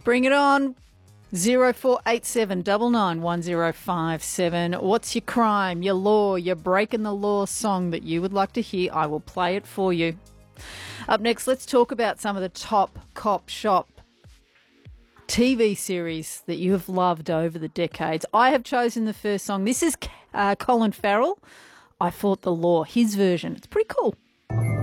Bring it on. 0487 991057. What's your crime, your law, your breaking the law song that you would like to hear? I will play it for you. Up next, let's talk about some of the top cop shop TV series that you have loved over the decades. I have chosen the first song. This is Colin Farrell. I Fought the Law, his version. It's pretty cool.